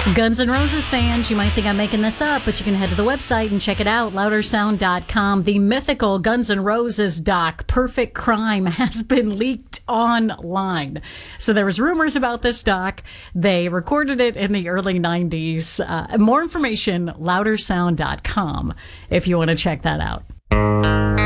Guns N' Roses fans, you might think I'm making this up, but you can head to the website and check it out, loudersound.com. The mythical Guns N' Roses doc, Perfect Crime, has been leaked online. So there was rumors about this doc. They recorded it in the early 90s. More information, loudersound.com, if you want to check that out.